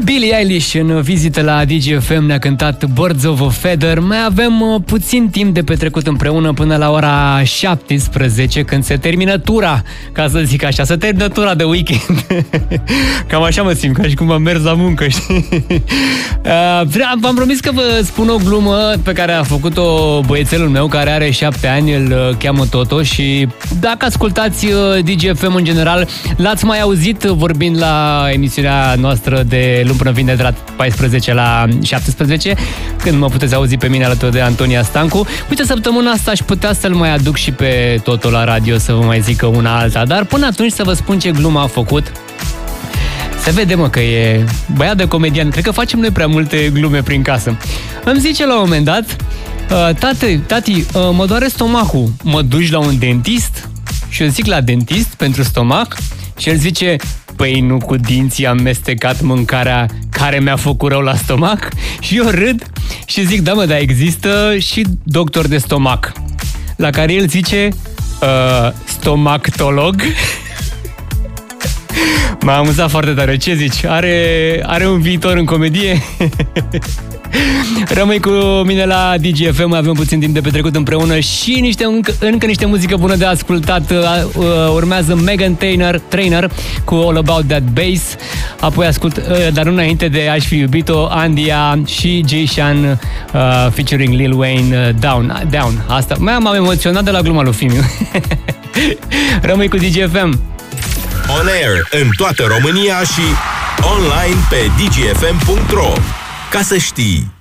Billie Eilish în vizită la DGFM ne-a cântat Birds of a Feather. Mai avem puțin timp de petrecut împreună până la ora 17, când se termină tura, ca să zic așa, se termină tura de weekend. Cam așa mă simt, ca și cum am mers la muncă, știi? V-am promis că vă spun o glumă pe care a făcut-o băiețelul meu, care are 7 ani, îl cheamă Toto, și dacă ascultați DGFM în general, l-ați mai auzit vorbind la emisiunea noastră de luni până vineri de la 14 la 17, când mă puteți auzi pe mine alături de Antonia Stancu. Uite, săptămâna asta aș putea să-l mai aduc și pe Toto la radio să vă mai zică una alta, dar până atunci să vă spun ce glumă a făcut. Se vede, mă, că e băiat de comedian. Cred că facem noi prea multe glume prin casă. Îmi zice la un moment dat: tati, mă doare stomacul, mă duci la un dentist? Și eu zic: la dentist pentru stomac? Și el zice: păi nu cu dinții am mestecat mâncarea care mi-a făcut rău la stomac? Și eu râd și zic: da, mă, dar există și doctor de stomac. La care el zice: stomactolog? M-a amuzat foarte tare. Ce zici? Are un viitor în comedie? Rămâi cu mine la DGFM, mai avem puțin timp de petrecut împreună și încă niște muzică bună de ascultat. Urmează Meghan Trainor cu All About That Bass. Apoi ascult, dar înainte de Aș fi iubit-o, Andia și Jay Sean featuring Lil Wayne, Down. Asta m-am emoționat de la gluma lui Fimiu. Rămâi cu DGFM. On air în toată România și online pe dgfm.ro. Ca să știi.